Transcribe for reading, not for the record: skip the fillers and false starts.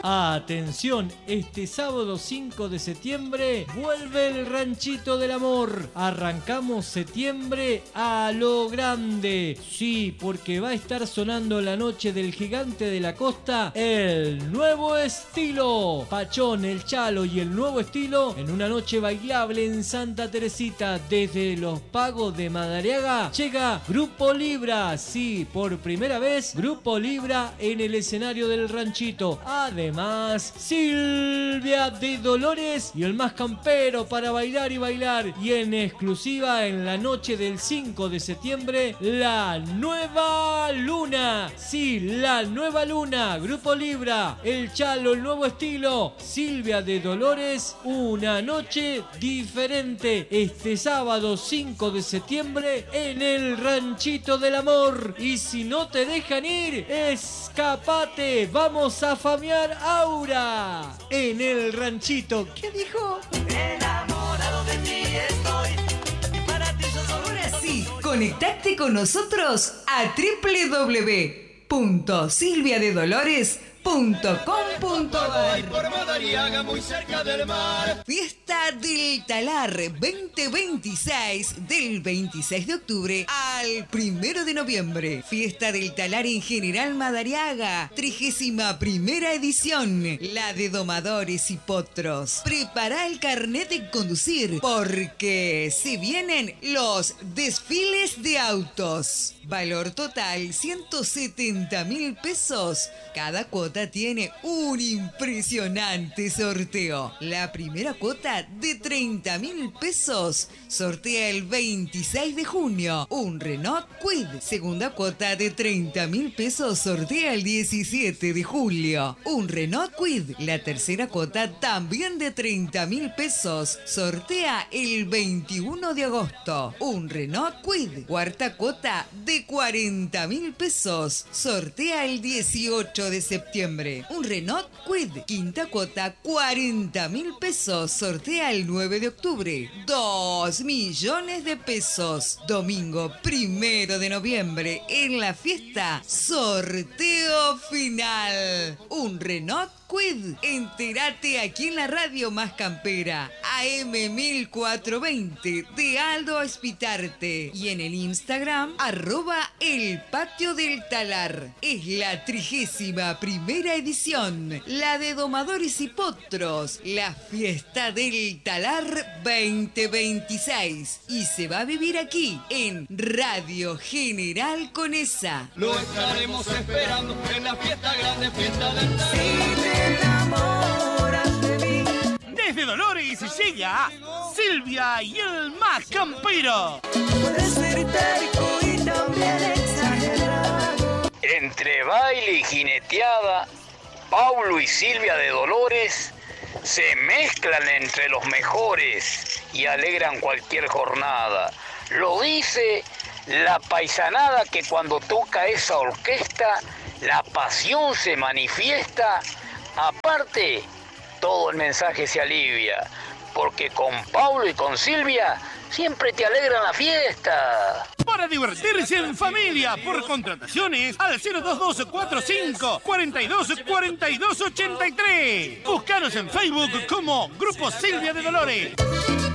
Atención, este sábado 5 de septiembre vuelve el Ranchito del Amor. Arrancamos septiembre a lo grande. Sí, porque va a estar sonando la noche del Gigante de la Costa el nuevo estilo. Pachón, el Chalo y el nuevo estilo en una noche bailable en Santa Teresita. Desde Los Pagos de Madariaga llega Grupo Libra. Sí, por primera vez Grupo Libra en el escenario del Ranchito. Además, Silvia de Dolores y el más campero para bailar y bailar. Y en exclusiva en la noche del 5 de septiembre, La Nueva Luna. Sí, La Nueva Luna. Grupo Libra, el Chalo, el nuevo estilo, Silvia de Dolores. Una noche diferente este sábado 5 de septiembre en el Ranchito del Amor. Y si no te dejan ir, escapate. Vamos a famear Aura en el Ranchito. ¿Qué dijo? Enamorado de ti estoy y para ti yo solo. Ahora sí, conectate con nosotros a www.silviadedolores.com.ar. Por Madariaga, muy cerca del mar. Fiesta del Talar 2026, del 26 de octubre al 1 de noviembre. Fiesta del Talar en General Madariaga, 31ª edición, la de domadores y potros. Prepara el carnet de conducir porque se vienen los desfiles de autos. Valor total 170.000 pesos. Cada cuota tiene un impresionante sorteo. La primera cuota de 30.000 pesos sortea el 26 de junio un Renault Kwid. Segunda cuota de 30.000 pesos sortea el 17 de julio un Renault Kwid. La tercera cuota también de 30.000 pesos sortea el 21 de agosto un Renault Kwid. Cuarta cuota de 40.000 pesos sortea el 18 de septiembre un Renault Kwid. Quinta cuota 40.000 pesos sortea el 9 de octubre 2 millones de pesos. Domingo 1 de noviembre en la fiesta, sorteo final un Renault Kwid. Entérate aquí en la radio más campera, AM 1420 de Aldo Espitarte, y en el Instagram @el Patio del Talar. Es la 31ª edición, la de domadores y potros, la fiesta del Talar 2026, y se va a vivir aquí en Radio General Conesa. Lo estaremos esperando en la fiesta grande, fiesta del Talar. Desde Dolores llega Silvia y el más campero. Puedes ser terco y también exagerado. Entre baile y jineteada, Paulo y Silvia de Dolores se mezclan entre los mejores y alegran cualquier jornada. Lo dice la paisanada que cuando toca esa orquesta, la pasión se manifiesta. Aparte, todo el mensaje se alivia, porque con Paulo y con Silvia siempre te alegran la fiesta. Para divertirse en familia, por contrataciones al 02245 42 83. Búscanos en Facebook como Grupo Silvia de Dolores.